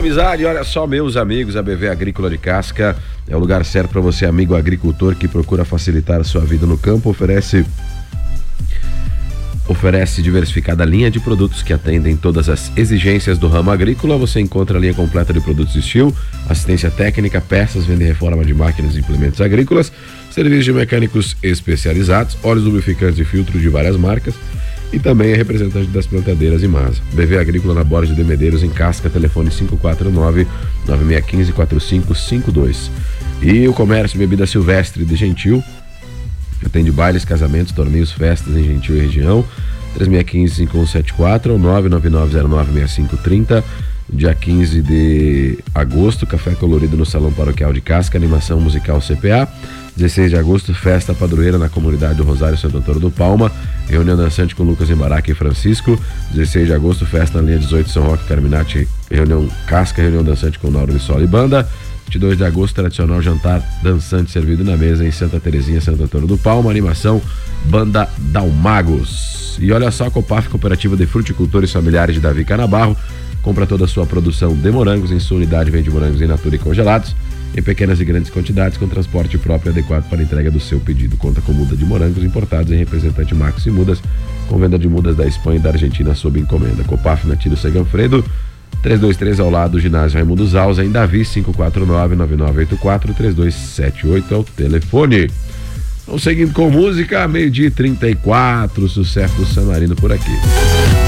amizade, olha só, meus amigos, a BV Agrícola de Casca é o lugar certo para você, amigo agricultor que procura facilitar a sua vida no campo. Oferece diversificada linha de produtos que atendem todas as exigências do ramo agrícola. Você encontra a linha completa de produtos Steel, assistência técnica, peças, venda e reforma de máquinas e implementos agrícolas, serviços de mecânicos especializados, óleos lubrificantes e filtro de várias marcas, e também é representante das plantadeiras e Masa. BV Agrícola na Borges de Medeiros, em Casca, telefone 549-9615-4552. E o comércio Bebida Silvestre de Gentil, atende bailes, casamentos, torneios, festas em Gentil e região, 3615-5174 ou 999096530. Dia 15 de agosto, café colorido no Salão Paroquial de Casca, animação musical CPA. 16 de agosto, festa padroeira na comunidade do Rosário Santo Antônio do Palma, reunião dançante com Lucas Embaraque e Francisco. 16 de agosto, festa na linha 18 São Roque Carminati, reunião Casca, reunião dançante com Nauro Sol e Banda. 22 de agosto, tradicional jantar dançante servido na mesa em Santa Terezinha, Santo Antônio do Palma, animação Banda Dalmagos. E olha só, a Copaf, Cooperativa de Fruticultores Familiares de Davi Canabarro, compra toda a sua produção de morangos. Em sua unidade vende morangos in natura e congelados, em pequenas e grandes quantidades, com transporte próprio adequado para a entrega do seu pedido. Conta com muda de morangos importados em representante Max e Mudas, com venda de mudas da Espanha e da Argentina sob encomenda. Copaf na Tiro Seganfredo, 323 ao lado do ginásio Raimundo Zalza, em Davi, 549-9984-3278 é o telefone. Vamos seguindo com música, 12h34, sucesso do San Marino por aqui.